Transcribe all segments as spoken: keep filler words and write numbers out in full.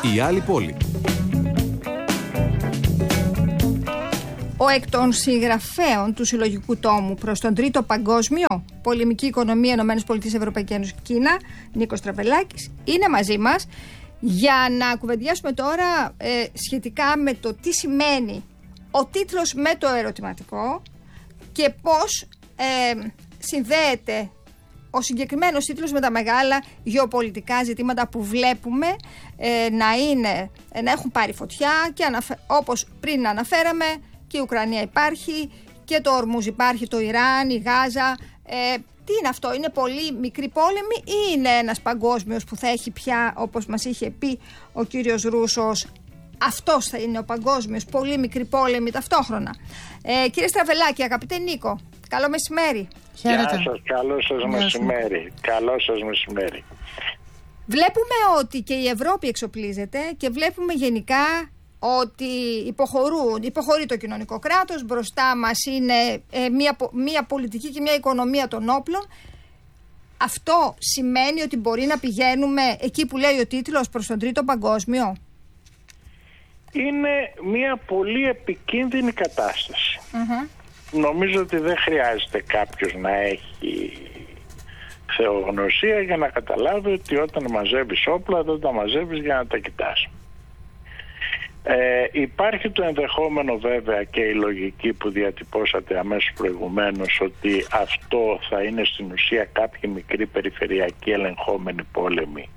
Η άλλη πόλη. Ο εκ των συγγραφέων του συλλογικού τόμου προς τον Τρίτο Παγκόσμιο, Πολεμική Οικονομία Ηνωμένες Πολιτείες, Ευρωπαϊκή Ένωση και Κίνα, Νίκος Τραβελάκης, είναι μαζί μας για να κουβεντιάσουμε τώρα ε, σχετικά με το τι σημαίνει ο τίτλος με το ερωτηματικό και πώς ε, συνδέεται ο συγκεκριμένος τίτλος με τα μεγάλα γεωπολιτικά ζητήματα που βλέπουμε ε, να, είναι, ε, να έχουν πάρει φωτιά και αναφε... όπως πριν αναφέραμε, και η Ουκρανία υπάρχει και το Ορμούζ υπάρχει, το Ιράν, η Γάζα. Ε, τι είναι αυτό, είναι πολύ μικρή πόλεμη ή είναι ένας παγκόσμιος που θα έχει πια, όπως μας είχε πει ο κύριος Ρούσος, αυτός θα είναι ο παγκόσμιος, πολύ μικρή πόλεμη ταυτόχρονα. Ε, κύριε Στραβελάκη, αγαπητέ Νίκο, καλό μεσημέρι. Γεια σας, καλό σας μεσημέρι. Καλό σας μεσημέρι. Βλέπουμε ότι και η Ευρώπη εξοπλίζεται και βλέπουμε γενικά ότι υποχωρούν, υποχωρεί το κοινωνικό κράτος, μπροστά μας είναι ε, μια, μια πολιτική και μια οικονομία των όπλων. Αυτό σημαίνει ότι μπορεί να πηγαίνουμε εκεί που λέει ο τίτλος, προς τον Τρίτο Παγκόσμιο. Είναι μια πολύ επικίνδυνη κατάσταση. Mm-hmm. Νομίζω ότι δεν χρειάζεται κάποιος να έχει θεογνωσία για να καταλάβει ότι όταν μαζεύεις όπλα δεν τα μαζεύεις για να τα κοιτάς. Ε, υπάρχει το ενδεχόμενο βέβαια και η λογική που διατυπώσατε αμέσως προηγουμένως, ότι αυτό θα είναι στην ουσία κάποιοι μικροί περιφερειακοί ελεγχόμενοι πόλεμοι.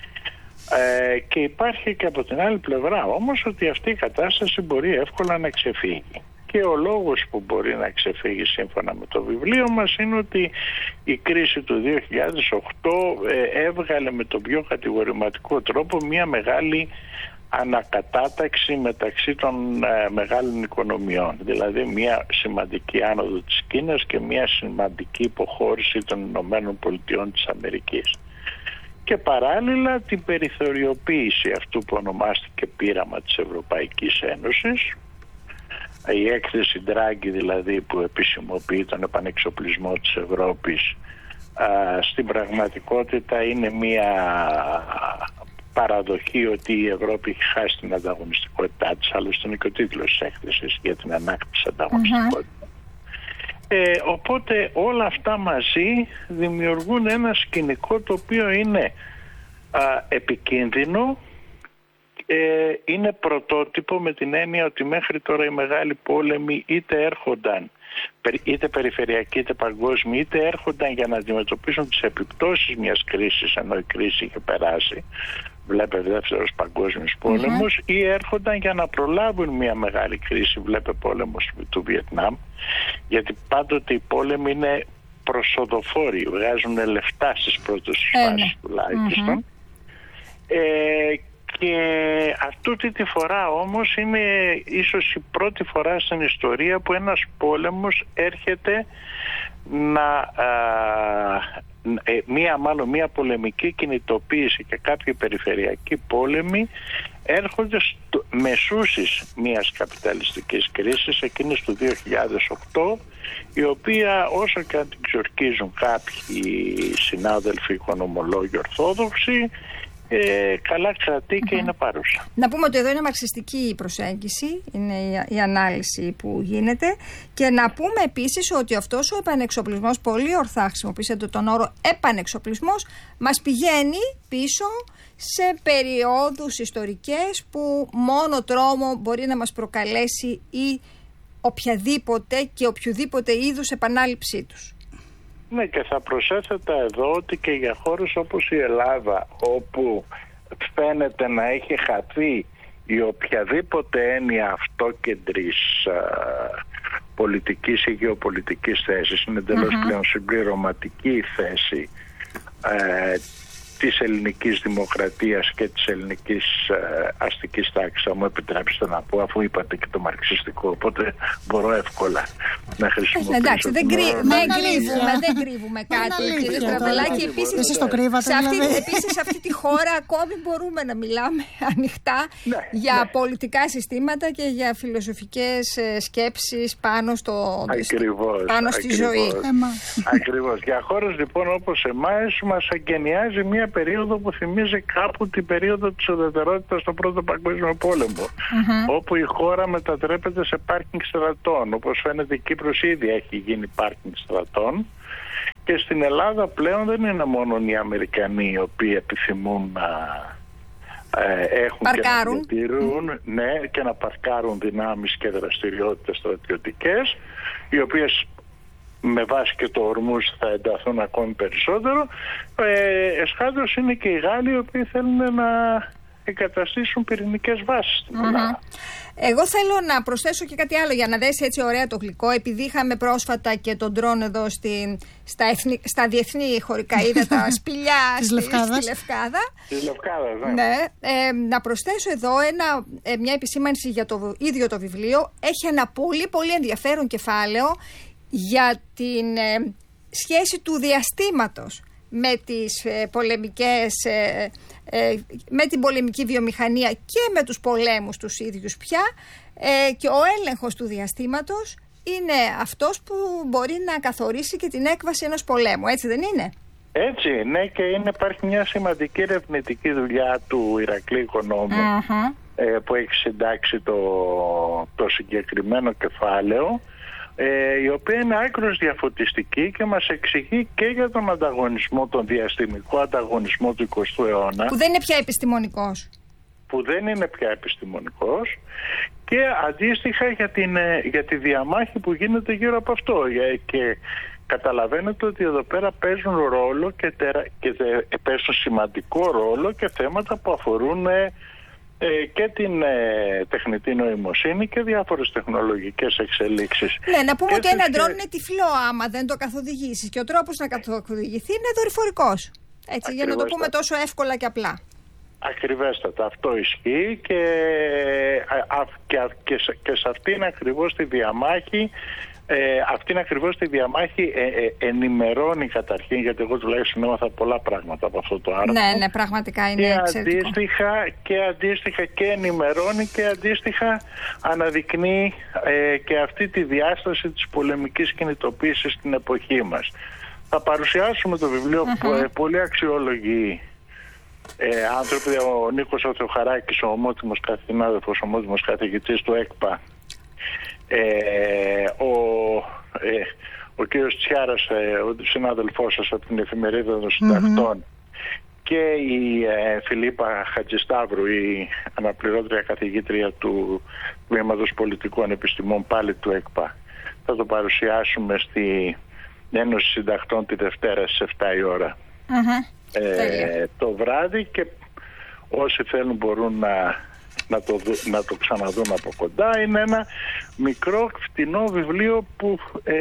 Ε, και υπάρχει και από την άλλη πλευρά όμως ότι αυτή η κατάσταση μπορεί εύκολα να ξεφύγει. Και ο λόγος που μπορεί να ξεφύγει σύμφωνα με το βιβλίο μας είναι ότι η κρίση του δύο χιλιάδες οκτώ ε, έβγαλε με τον πιο κατηγορηματικό τρόπο μια μεγάλη ανακατάταξη μεταξύ των ε, μεγάλων οικονομιών. Δηλαδή μια σημαντική άνοδο της Κίνας και μια σημαντική υποχώρηση των Ηνωμένων Πολιτειών της Αμερικής. Και παράλληλα την περιθωριοποίηση αυτού που ονομάστηκε πείραμα της Ευρωπαϊκής Ένωσης. Η έκθεση Ντράγκη δηλαδή που επισημοποιεί τον επανεξοπλισμό της Ευρώπης α, στην πραγματικότητα είναι μια παραδοχή ότι η Ευρώπη έχει χάσει την ανταγωνιστικότητά της, άλλωστε είναι και ο τίτλος της έκθεσης για την ανάκτηση ανταγωνιστικότητα. Mm-hmm. Ε, οπότε όλα αυτά μαζί δημιουργούν ένα σκηνικό το οποίο είναι α, επικίνδυνο. Ε, είναι πρωτότυπο με την έννοια ότι μέχρι τώρα οι μεγάλοι πόλεμοι είτε έρχονταν, είτε περιφερειακοί είτε παγκόσμιοι, είτε έρχονταν για να αντιμετωπίσουν τις επιπτώσεις μιας κρίσης, ενώ η κρίση είχε περάσει, βλέπε δεύτερος παγκόσμιος πόλεμος, mm-hmm. ή έρχονταν για να προλάβουν μια μεγάλη κρίση, βλέπε πόλεμος του Βιετνάμ, γιατί πάντοτε οι πόλεμοι είναι προσοδοφόροι, βγάζουν λεφτά στις πρώτες φάσεις τουλάχιστον. Mm-hmm. Ε, Και αυτή τη φορά όμως είναι ίσως η πρώτη φορά στην ιστορία που ένας πόλεμος έρχεται να α, ε, μία, μάλλον μία πολεμική κινητοποίηση και κάποιοι περιφερειακοί πόλεμοι έρχονται στο, μεσούσεις μιας καπιταλιστικής κρίσης εκείνης του δύο χιλιάδες οκτώ, η οποία όσο και αν την ξορκίζουν κάποιοι συνάδελφοι οικονομολόγοι ορθόδοξοι, Ε, καλά κρατεί και mm-hmm. είναι παρούσα. Να πούμε ότι εδώ είναι μαρξιστική η προσέγγιση, είναι η, η ανάλυση που γίνεται, και να πούμε επίσης ότι αυτός ο επανεξοπλισμός, πολύ ορθά χρησιμοποιήσατε τον όρο επανεξοπλισμός, μας πηγαίνει πίσω σε περιόδους ιστορικές που μόνο τρόμο μπορεί να μας προκαλέσει η οποιαδήποτε και οποιοδήποτε είδους επανάληψή τους. Ναι, και θα προσέθετα εδώ ότι και για χώρες όπως η Ελλάδα, όπου φαίνεται να έχει χαθεί η οποιαδήποτε έννοια αυτόκεντρης α, πολιτικής ή γεωπολιτικής θέσης, είναι εντελώς mm-hmm. πλέον συμπληρωματική η θέση α, της ελληνικής δημοκρατίας και της ελληνικής ε, αστικής τάξης, θα μου επιτρέψετε να πω, αφού είπατε και το μαρξιστικό, οπότε μπορώ εύκολα να χρησιμοποιήσω. Εντάξει, δεν, κρύ, δεν, κρύβουμε, δεν κρύβουμε κάτι, κύριε Στραβελάκη. Εσείς το κρύβατε, δηλαδή. Επίσης, σε αυτή τη χώρα ακόμη μπορούμε να μιλάμε ανοιχτά ναι, για ναι. πολιτικά συστήματα και για φιλοσοφικές σκέψεις πάνω, στο, ακριβώς, πάνω στη ακριβώς, ζωή. Ακριβώς. Για χώρες λοιπόν όπως εμάς μας εγκαινιάζει μια περίοδο που θυμίζει κάπου την περίοδο της ουδετερότητας στον Πρώτο Παγκόσμιο Πόλεμο, mm-hmm. όπου η χώρα μετατρέπεται σε πάρκινγκ στρατών. Όπως φαίνεται, η Κύπρος ήδη έχει γίνει πάρκινγκ στρατών, και στην Ελλάδα πλέον δεν είναι μόνο οι Αμερικανοί οι οποίοι επιθυμούν να ε, έχουν παρκάρουν. και να διατηρούν, mm. ναι, και να παρκάρουν δυνάμεις και δραστηριότητες στρατιωτικές, οι οποίες με βάση και το Ορμούζ θα ενταθούν ακόμη περισσότερο. Ε, εσχάτως είναι και οι Γάλλοι, οι οποίοι θέλουν να εγκαταστήσουν πυρηνικές βάσεις στην Ελλάδα. Mm-hmm. Εγώ θέλω να προσθέσω και κάτι άλλο για να δέσει έτσι ωραία το γλυκό, επειδή είχαμε πρόσφατα και τον ντρόν εδώ στη, στα, εθνι, στα διεθνή χωρικά ύδατα σπηλιά στη, στη Λευκάδα. Στη Λευκάδα, ναι. ναι ε, να προσθέσω εδώ ένα, ε, μια επισήμανση για το ίδιο το βιβλίο. Έχει ένα πολύ πολύ ενδιαφέρον κεφάλαιο για την ε, σχέση του διαστήματος με τις ε, πολεμικές, ε, ε, με την πολεμική βιομηχανία και με τους πολέμους τους ίδιους πια, ε, και ο έλεγχος του διαστήματος είναι αυτός που μπορεί να καθορίσει και την έκβαση ενός πολέμου, έτσι δεν είναι? Έτσι, ναι, και είναι, υπάρχει μια σημαντική ερευνητική δουλειά του Ηρακλή Οικονόμου, uh-huh. ε, που έχει συντάξει το, το συγκεκριμένο κεφάλαιο, Ε, η οποία είναι άκρως διαφωτιστική και μας εξηγεί και για τον ανταγωνισμό, τον διαστημικό ανταγωνισμό του εικοστού αιώνα, που δεν είναι πια επιστημονικός που δεν είναι πια επιστημονικός και αντίστοιχα για, την, για τη διαμάχη που γίνεται γύρω από αυτό, και καταλαβαίνετε ότι εδώ πέρα παίζουν ρόλο και, τερα, και παίζουν σημαντικό ρόλο και θέματα που αφορούν και την ε, τεχνητή νοημοσύνη και διάφορες τεχνολογικές εξελίξεις. Ναι, να πούμε και ότι ένα και... ντρόν είναι τυφλό άμα δεν το καθοδηγήσεις, και ο τρόπος να καθοδηγηθεί είναι δορυφορικός. Έτσι, για να το πούμε τόσο εύκολα και απλά. Ακριβέστατα, αυτό ισχύει, και, α, και, και, και σε αυτήν ακριβώς τη διαμάχη Ε, αυτήν ακριβώς τη διαμάχη ε, ε, ενημερώνει καταρχήν, γιατί εγώ τουλάχιστον έμαθα πολλά πράγματα από αυτό το άρθρο. Ναι, ναι, πραγματικά είναι και εξαιρετικό. Αντίστοιχα, και αντίστοιχα και ενημερώνει και αντίστοιχα αναδεικνύει ε, και αυτή τη διάσταση της πολεμικής κινητοποίησης στην εποχή μας. Θα παρουσιάσουμε το βιβλίο uh-huh. πολύ αξιόλογοι ε, άνθρωποι, ο Νίκος ο Θεοχαράκης, ο ομότιμος καθηγητής, ο ομότιμος καθηγητής του ΕΚΠΑ, Ε, ο, ε, ο κύριος Τσιάρας, ε, ο συνάδελφός σας από την Εφημερίδα των Συντακτών, mm-hmm. και η ε, Φιλίππα Χατζησταύρου, η αναπληρώτρια καθηγήτρια του Τμήματος Πολιτικών Επιστημών, πάλι του ΕΚΠΑ. Θα το παρουσιάσουμε στη Ένωση Συντακτών τη Δευτέρα στις επτά η ώρα mm-hmm. ε, το βράδυ, και όσοι θέλουν μπορούν να Να το, να το ξαναδούν από κοντά. Είναι ένα μικρό φτηνό βιβλίο που ε,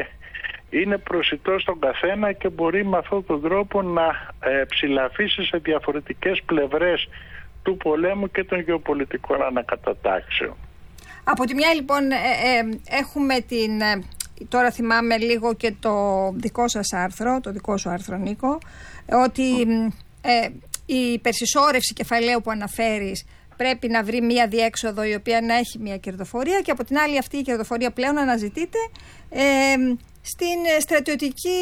είναι προσιτό στον καθένα και μπορεί με αυτόν τον τρόπο να ε, ψηλαφίσει σε διαφορετικές πλευρές του πολέμου και των γεωπολιτικών ανακατατάξεων. Από τη μια λοιπόν ε, ε, έχουμε την... Ε, τώρα θυμάμαι λίγο και το δικό σας άρθρο, το δικό σου άρθρο Νίκο, ότι ε, η υπερσυσσόρευση κεφαλαίου που αναφέρεις πρέπει να βρει μία διέξοδο η οποία να έχει μία κερδοφορία, και από την άλλη αυτή η κερδοφορία πλέον αναζητείται ε, στην στρατιωτική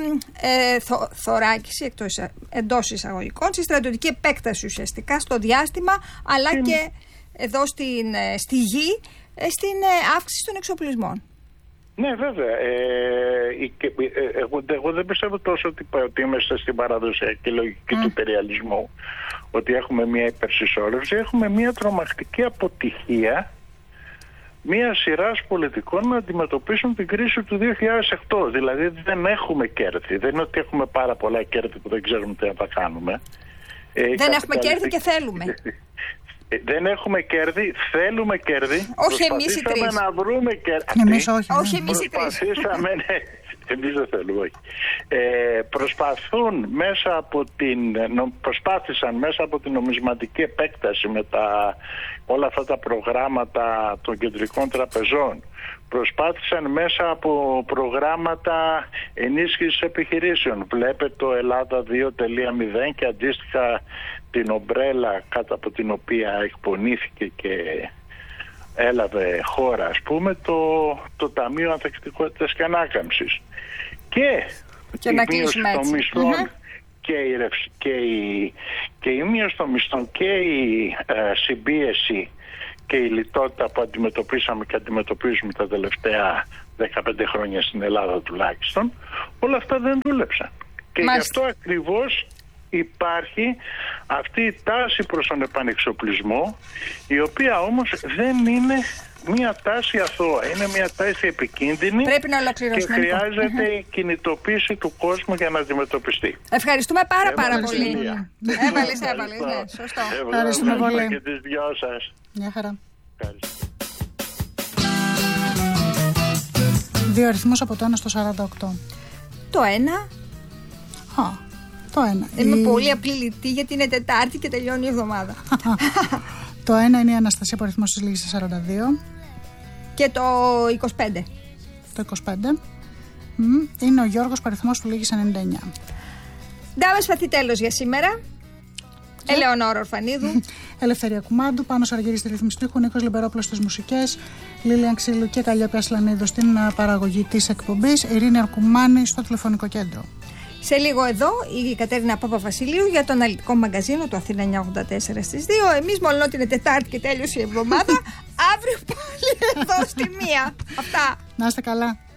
ε, θω, θωράκιση εκτός, εντός εισαγωγικών, στη στρατιωτική επέκταση ουσιαστικά στο διάστημα, αλλά mm. και εδώ στην, στη γη, στην αύξηση των εξοπλισμών. Ναι, βέβαια. Ε, και, ε, εγώ, εγώ δεν πιστεύω τόσο ότι, ότι είμαστε στην παραδοσιακή λογική mm. του υπεριαλισμού, ότι έχουμε μια υπερσυσσόρευση. Έχουμε μια τρομακτική αποτυχία μια σειρά πολιτικών να αντιμετωπίσουν την κρίση του δύο χιλιάδες οκτώ. Δηλαδή δεν έχουμε κέρδη. Δεν είναι ότι έχουμε πάρα πολλά κέρδη που δεν ξέρουμε τι να τα κάνουμε. Δεν ε, έχουμε κέρδη και θέλουμε. Δεν έχουμε κέρδη, θέλουμε κέρδη. Όχι εμείς οι τρεις. να βρούμε κέρδη. Εμείς όχι. Όχι εμείς οι τρεις. Προσπαθήσαμε, ναι. Εμείς δεν θέλουμε, όχι. Ε, προσπαθούν μέσα από την, προσπάθησαν μέσα από την νομισματική επέκταση με τα, όλα αυτά τα προγράμματα των κεντρικών τραπεζών. Προσπάθησαν μέσα από προγράμματα ενίσχυσης επιχειρήσεων. Βλέπετε το Ελλάδα δύο τελεία μηδέν και αντίστοιχα την ομπρέλα κάτω από την οποία εκπονήθηκε και έλαβε χώρα, ας πούμε, το, το Ταμείο Ανθεκτικότητας και Ανάκαμψης. Και, και η να μείωση των μισθών mm-hmm. και η, ρευς, και η, και η μείωση των μισθών και η ε, συμπίεση και η λιτότητα που αντιμετωπίσαμε και αντιμετωπίζουμε τα τελευταία δεκαπέντε χρόνια στην Ελλάδα τουλάχιστον, όλα αυτά δεν δούλεψαν. Και Μάλιστα. γι' αυτό ακριβώς υπάρχει αυτή η τάση προς τον επανεξοπλισμό, η οποία όμως δεν είναι μια τάση αθώα, είναι μια τάση επικίνδυνη. Πρέπει να ολοκληρώσουμε. Και χρειάζεται η κινητοποίηση του κόσμου για να αντιμετωπιστεί. Ευχαριστούμε πάρα Έβαλες πάρα πολύ. Έβαλες, έβαλες, ναι, σωστό. Ευχαριστούμε πολύ. Και τις δυο σας. Μια χαρά. Ευχαριστώ. Δύο αριθμούς από το ένα στο σαράντα οκτώ. Το ένα. Α, το ένα. Είμαι η... πολύ απλή λιτή γιατί είναι Τετάρτη και τελειώνει η εβδομάδα. Το ένα είναι η Αναστασία που αριθμός της λήγει σε σαράντα δύο. Και το είκοσι πέντε. Το είκοσι πέντε. Είναι ο Γιώργος που αριθμός του λήγει σε ενενήντα εννιά. Ντάμε σπαθή τέλος για σήμερα. Και... Ελεονόρα Ορφανίδου. Ελευθερία Κουμάντου, Πάνος Αργύρης στη ρύθμιση του ήχου, Νίκος Λιμπερόπουλος στις μουσικές, Λίλιαν Ξύλου και Καλλιόπη Ασλανίδου στην παραγωγή της εκπομπής, Ειρήνη Αρκουμάνη στο τηλεφωνικό κέντρο. Σε λίγο εδώ η Κατέρινα Παπαβασιλείου για το αναλυτικό μαγκαζίνο του Αθήνα εννιακόσια ογδόντα τέσσερα στις δύο. Εμείς μόνο ότι είναι Τετάρτη και τέλειωσε η εβδομάδα, αύριο πάλι εδώ στη μία. Αυτά. Να είστε καλά.